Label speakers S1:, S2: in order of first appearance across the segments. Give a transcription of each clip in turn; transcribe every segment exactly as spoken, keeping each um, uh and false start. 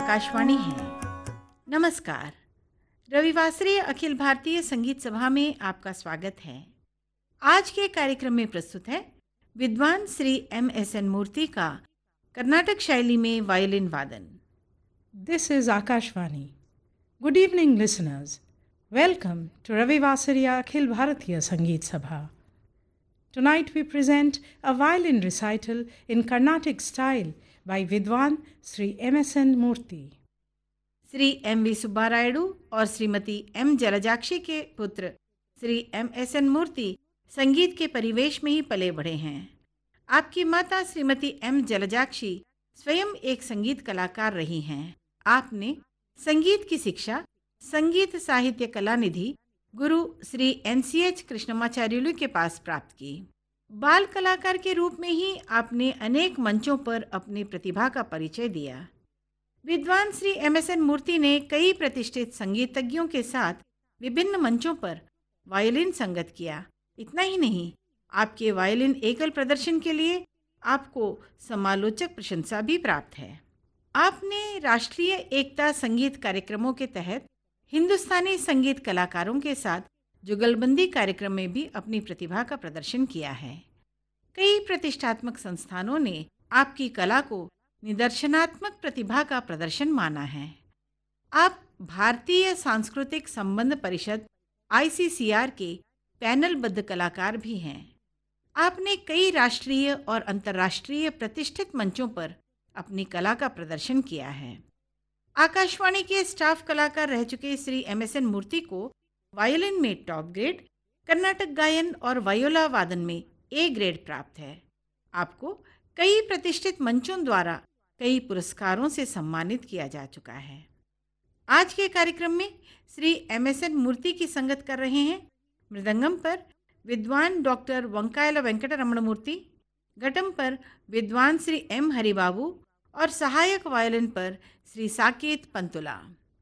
S1: आकाशवाणी है। नमस्कार। रविवासरीय अखिल भारतीय संगीत सभा में आपका स्वागत है। आज के कार्यक्रम में प्रस्तुत है विद्वान श्री एम एस एन मूर्ति का कर्नाटक शैली में वायलिन वादन।
S2: This is Akashvani. Good evening, listeners. Welcome to Ravivasariya Akhil Bharatiya Sangeet Sabha. Tonight we present a violin recital in Carnatic style by Vidwan Sri M S N Murthy.
S1: Shri M we Subbarayudu और Shrimati M जलजाक्षी के पुत्र Shri M S N मूर्ति संगीत के परिवेश में ही पले बढ़े हैं। आपकी माता श्रीमती एम जलजाक्षी स्वयं एक संगीत कलाकार रही हैं। आपने संगीत की शिक्षा संगीत साहित्य कला निधि गुरु श्री एन सी एच कृष्णमाचार्युलु के पास प्राप्त की। बाल कलाकार के रूप में ही आपने अनेक मंचों पर अपनी प्रतिभा का परिचय दिया। विद्वान श्री एम एस एन मूर्ति ने कई प्रतिष्ठित संगीतज्ञों के साथ विभिन्न मंचों पर वायलिन संगत किया। इतना ही नहीं, आपके वायलिन एकल प्रदर्शन के लिए आपको समालोचक प्रशंसा भी प्राप्त है। आपने राष्ट्रीय एकता संगीत कार्यक्रमों के तहत हिंदुस्तानी संगीत कलाकारों के साथ जुगलबंदी कार्यक्रम में भी अपनी प्रतिभा का प्रदर्शन किया है। कई प्रतिष्ठात्मक संस्थानों ने आपकी कला को निदर्शनात्मक प्रतिभा का प्रदर्शन माना है। आप भारतीय सांस्कृतिक संबंध परिषद आई सी सी आर के पैनलबद्ध कलाकार भी हैं। आपने कई राष्ट्रीय और अंतर्राष्ट्रीय प्रतिष्ठित मंचों पर अपनी कला का प्रदर्शन किया है। आकाशवाणी के स्टाफ कलाकार रह चुके श्री एम एस एन मूर्ति को वायलिन में टॉप ग्रेड, कर्नाटक गायन और वायोला वादन में ए ग्रेड प्राप्त है। आपको कई प्रतिष्ठित मंचों द्वारा कई पुरस्कारों से सम्मानित किया जा चुका है। आज के कार्यक्रम में श्री एम एस एन मूर्ति की संगत कर रहे हैं मृदंगम पर विद्वान डॉक्टर वंकायला वेंकट रमण मूर्ति, घटम पर विद्वान श्री एम हरिबाबू और सहायक वायलिन पर Shri Saket Pantula.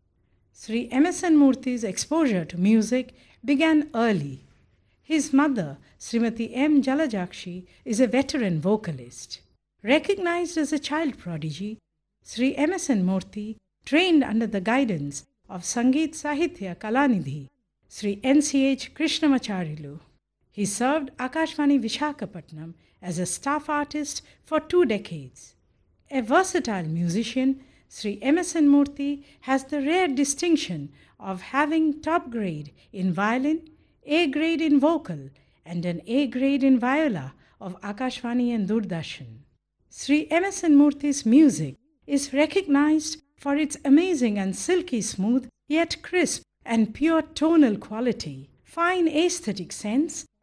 S2: Sri M S N Murthy's exposure to music began early. His mother, Srimati M. Jalajakshi, is a veteran vocalist. Recognized as a child prodigy, Sri M S N Murthy trained under the guidance of Sangeet Sahitya Kalanidhi, Sri N C H Krishnamacharyilu. He served Akashvani Vishakhapatnam as a staff artist for two decades. A versatile musician, Sri M S N Murthy has the rare distinction of having top grade in violin, A grade in vocal, and an A grade in viola of Akashvani and Doordarshan. Sri M S N Murthy's music is recognized for its amazing and silky smooth, yet crisp and pure tonal quality, fine aesthetic sense,